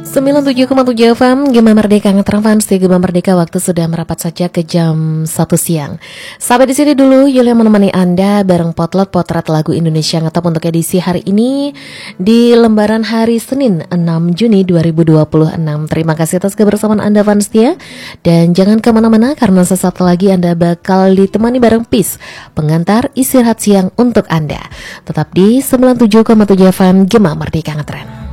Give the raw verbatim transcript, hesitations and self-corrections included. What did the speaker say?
sembilan puluh tujuh koma tujuh F M Gema Merdeka ngetrang fans di Gema Merdeka. Waktu sudah merapat saja ke jam satu siang. Sampai di sini dulu Yulia menemani Anda bareng Potlot Potret Lagu Indonesia Ngetop untuk edisi hari ini di lembaran hari Senin enam Juni dua ribu dua puluh enam. Terima kasih atas kebersamaan Anda fans setia. Dan jangan kemana-mana karena sesaat lagi Anda bakal ditemani bareng Peace, pengantar istirahat siang untuk Anda. Tetap di sembilan puluh tujuh koma tujuh F M Gema Merdeka Ngetren.